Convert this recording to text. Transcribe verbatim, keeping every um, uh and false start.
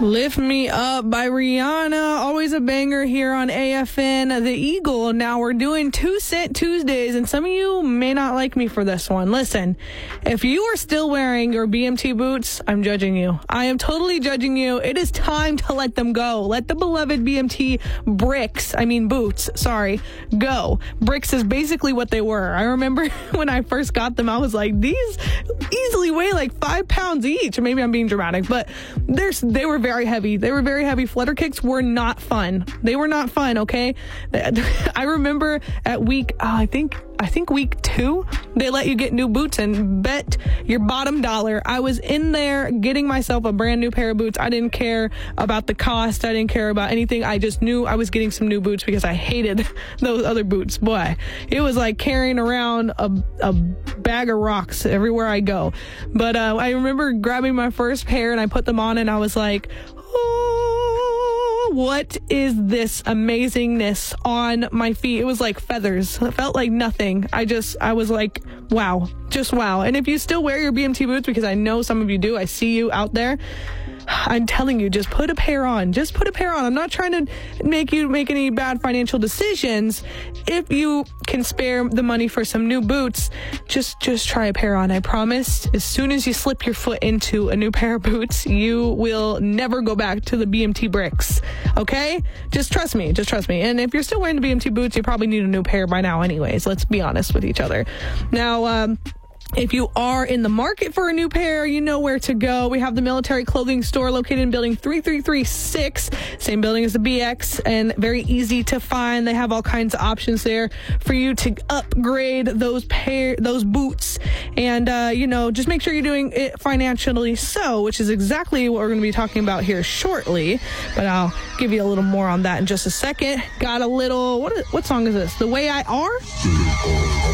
Lift Me Up by Rihanna. Always a banger here on A F N, The Eagle. Now we're doing Two Cent Tuesdays, and some of you may not like me for this one. Listen, if you are still wearing your B M T boots, I'm judging you. I am totally judging you. It is time to let them go. Let the beloved B M T bricks, I mean boots, sorry, go. Bricks is basically what they were. I remember when I first got them, I was like, these easily weigh like five pounds each. Maybe I'm being dramatic, but they're, they were very heavy. They were very heavy. Flutter kicks were not fun. They were not fun, okay? I remember at week, oh, I think, I think week two, they let you get new boots, and bet your bottom dollar I was in there getting myself a brand new pair of boots. I didn't care about the cost. I didn't care about anything. I just knew I was getting some new boots because I hated those other boots. Boy, it was like carrying around a, a bag of rocks everywhere I go. But uh, I remember grabbing my first pair and I put them on and I was like, oh, what is this amazingness on my feet? It was like feathers. It felt like nothing. I just, I was like, wow, just wow. And if you still wear your B M T boots, because I know some of you do, I see you out there, I'm telling you, just put a pair on. Just put a pair on. I'm not trying to make you make any bad financial decisions. If you can spare the money for some new boots, just just try a pair on. I promise, as soon as you slip your foot into a new pair of boots, you will never go back to the B M T bricks. Okay? Just trust me. Just trust me. And if you're still wearing the B M T boots, you probably need a new pair by now anyways. Let's be honest with each other. Now, um... if you are in the market for a new pair, you know where to go. We have the Military Clothing Store located in building three three three six, same building as the B X, and very easy to find. They have all kinds of options there for you to upgrade those pair, those boots. And, uh, you know, just make sure you're doing it financially so, which is exactly what we're going to be talking about here shortly. But I'll give you a little more on that in just a second. Got a little, what, what song is this? The Way I Are?